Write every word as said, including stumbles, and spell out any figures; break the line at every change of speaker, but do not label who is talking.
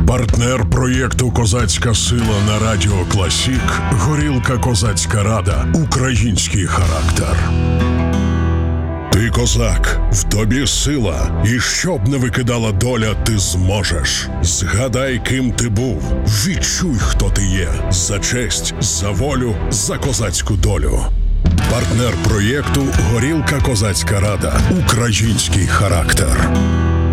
Партнер проєкту «Козацька сила» на Радіо Класік – Горілка Козацька Рада. Український характер. Ти козак, в тобі сила, і щоб не викидала доля, ти зможеш. Згадай, ким ти був, відчуй, хто ти є. За честь, за волю, за козацьку долю. Партнер проєкту «Горілка Козацька Рада. Український характер».